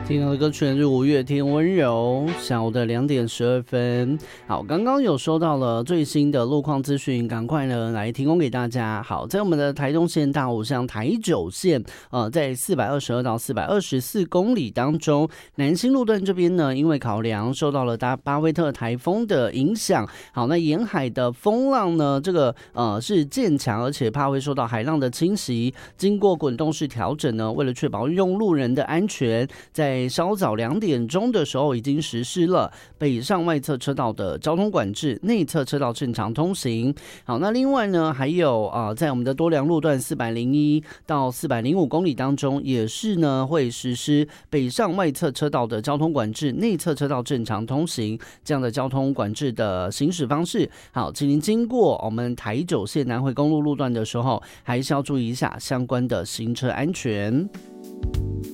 听到的歌曲是五月天温柔，下午的2点12分。好，刚刚有收到了最新的路况资讯，赶快呢来提供给大家。好，在我们的台东县大武乡台九线，在422到424公里当中，南新路段这边呢，因为考量受到了巴威特台风的影响，好，那沿海的风浪呢，这个是渐强，而且怕会受到海浪的侵袭，经过滚动式调整呢，为了确保用路人的安全，在稍早2点钟的时候已经实施了北上外侧车道的交通管制，内侧车道正常通行。好，那另外呢，还有在我们的多良路段401到405公里当中，也是呢会实施北上外侧车道的交通管制，内侧车道正常通行这样的交通管制的行驶方式。好，请您经过我们台九线南回公路路段的时候，还是要注意一下相关的行车安全。